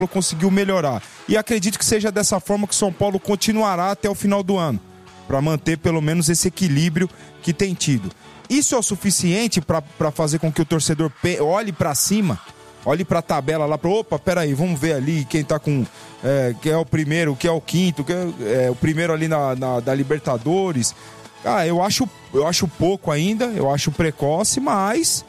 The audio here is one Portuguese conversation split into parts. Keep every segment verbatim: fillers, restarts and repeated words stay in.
conseguiu melhorar. E acredito que seja dessa forma que o São Paulo continuará até o final do ano, para manter pelo menos esse equilíbrio que tem tido. Isso é o suficiente para fazer com que o torcedor olhe para cima, olhe para a tabela lá, para opa, peraí, vamos ver ali quem tá com, é, quem é o primeiro, quem é o quinto, quem é, é o primeiro ali na, na, da Libertadores. Ah, eu acho, eu acho pouco ainda, eu acho precoce, mas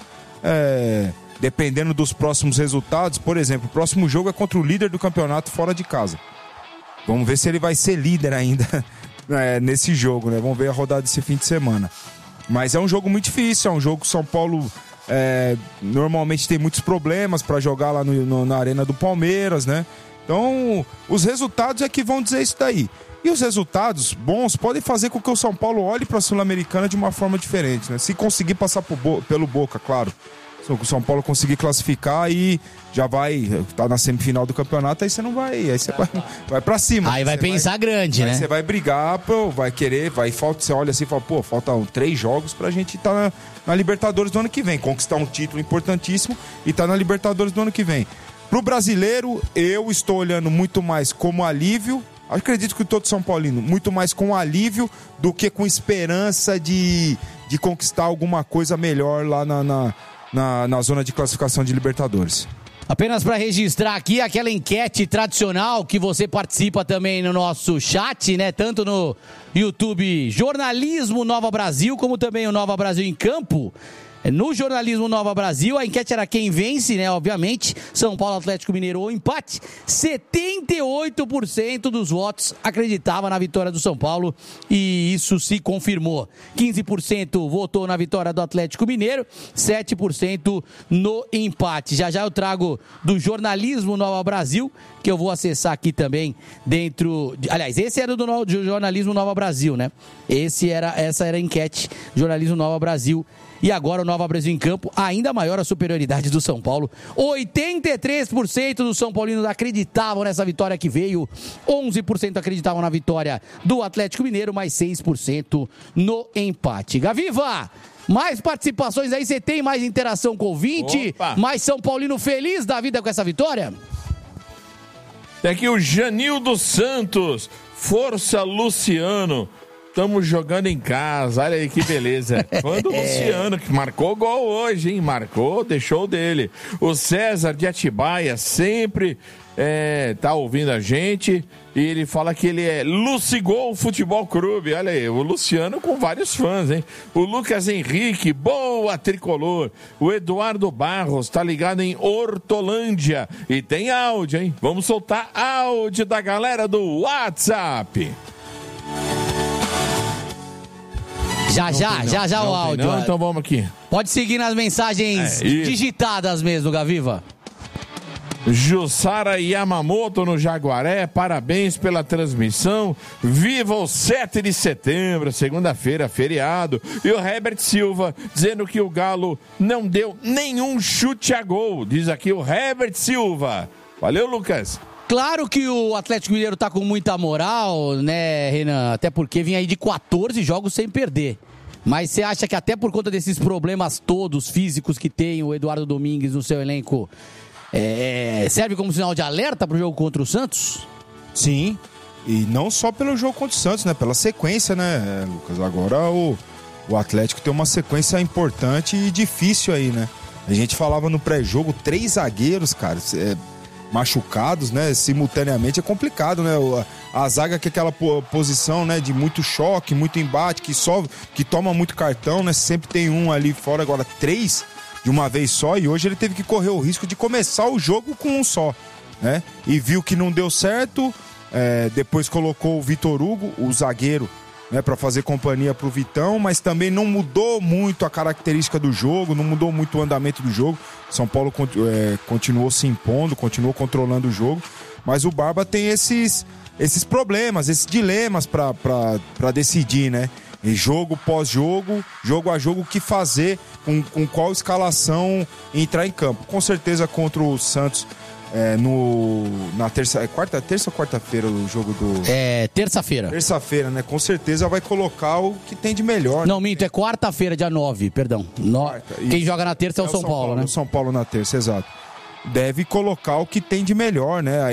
é, dependendo dos próximos resultados, por exemplo, o próximo jogo é contra o líder do campeonato fora de casa. Vamos ver se ele vai ser líder ainda é, nesse jogo, né? Vamos ver a rodada desse fim de semana. Mas é um jogo muito difícil, é um jogo que o São Paulo é, normalmente tem muitos problemas para jogar lá no, no, na Arena do Palmeiras, né? Então, os resultados é que vão dizer isso daí. E os resultados bons podem fazer com que o São Paulo olhe para a Sul-Americana de uma forma diferente, né? Se conseguir passar por Bo- pelo Boca, claro. Se o São Paulo conseguir classificar e já vai, tá na semifinal do campeonato, aí você não vai, aí você vai, vai pra cima. Aí vai pensar vai, grande, aí né? Você vai brigar, pô, vai querer, vai, falta, você olha assim e fala, pô, faltam três jogos pra gente estar tá na, na Libertadores do ano que vem, conquistar um título importantíssimo e tá na Libertadores do ano que vem. Pro brasileiro, eu estou olhando muito mais como alívio, acredito que todo São Paulino, muito mais com alívio do que com esperança de, de conquistar alguma coisa melhor lá na... na Na, na zona de classificação de Libertadores. Apenas para registrar aqui aquela enquete tradicional que você participa também no nosso chat, né? Tanto no YouTube Jornalismo Nova Brasil, como também o Nova Brasil em Campo. No Jornalismo Nova Brasil, a enquete era quem vence, né? Obviamente, São Paulo, Atlético Mineiro ou empate. setenta e oito por cento dos votos acreditava na vitória do São Paulo e isso se confirmou. quinze por cento votou na vitória do Atlético Mineiro, sete por cento no empate. Já já eu trago do Jornalismo Nova Brasil, que eu vou acessar aqui também dentro... De, aliás, esse era do, no, do Jornalismo Nova Brasil, né? Esse era, essa era a enquete Jornalismo Nova Brasil. E agora o Nova Brasil em Campo, ainda maior a superioridade do São Paulo. oitenta e três por cento dos São Paulinos acreditavam nessa vitória que veio. onze por cento acreditavam na vitória do Atlético Mineiro, mais seis por cento no empate. Gaviva, mais participações aí, você tem mais interação com o ouvinte? Opa. Mais São Paulino feliz da vida com essa vitória? Tem aqui o Janildo Santos. Força, Luciano. Estamos jogando em casa, olha aí que beleza. Quando o Luciano, que marcou gol hoje, hein? Marcou, deixou dele. O César de Atibaia sempre é, tá ouvindo a gente e ele fala que ele é Lucigol Futebol Clube. Olha aí, o Luciano com vários fãs, hein? O Lucas Henrique, boa tricolor. O Eduardo Barros tá ligado em Hortolândia e tem áudio, hein? Vamos soltar áudio da galera do WhatsApp. Já, já, não, já, já não, o áudio. Não, então vamos aqui. Pode seguir nas mensagens é, digitadas mesmo, Gaviva. Jussara Yamamoto no Jaguaré, parabéns pela transmissão. Viva o sete de setembro, segunda-feira, feriado. E o Herbert Silva dizendo que o Galo não deu nenhum chute a gol. Diz aqui o Herbert Silva. Valeu, Lucas. Claro que o Atlético Mineiro tá com muita moral, né, Renan? Até porque vinha aí de quatorze jogos sem perder. Mas você acha que até por conta desses problemas todos físicos que tem o Eduardo Domingues no seu elenco, é, serve como sinal de alerta pro jogo contra o Santos? Sim, e não só pelo jogo contra o Santos, né? Pela sequência, né, Lucas? Agora o, o Atlético tem uma sequência importante e difícil aí, né? A gente falava no pré-jogo, três zagueiros, cara, é, machucados, né, simultaneamente é complicado, né, a, a zaga que é aquela posição, né, de muito choque, muito embate, que só, que toma muito cartão, né, sempre tem um ali fora, agora três de uma vez só, e hoje ele teve que correr o risco de começar o jogo com um só, né, e viu que não deu certo, é, depois colocou o Vitor Hugo, o zagueiro, né, para fazer companhia pro Vitão, mas também não mudou muito a característica do jogo, não mudou muito o andamento do jogo. São Paulo é, continuou se impondo, continuou controlando o jogo, mas o Barba tem esses, esses problemas, esses dilemas para decidir, né? E jogo pós-jogo, jogo a jogo, o que fazer, com, com qual escalação entrar em campo. Com certeza contra o Santos, É, no, na terça, é quarta, terça ou quarta-feira o jogo do... É, terça-feira. Terça-feira, né? Com certeza vai colocar o que tem de melhor. Não, né? minto, é quarta-feira, dia nove, perdão. No... Quem joga na terça é o, é o São, São Paulo, Paulo, né? O São Paulo na terça, exato. deve colocar o que tem de melhor, né?